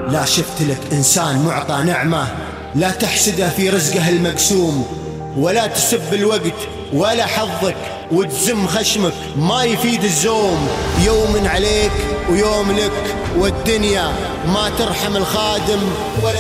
لا شفت لك إنسان معطى نعمة لا تحسده في رزقه المقسوم، ولا تسب الوقت ولا حظك وتزم خشمك ما يفيد الزوم. يوم عليك ويوم لك والدنيا ما ترحم الخادم ولا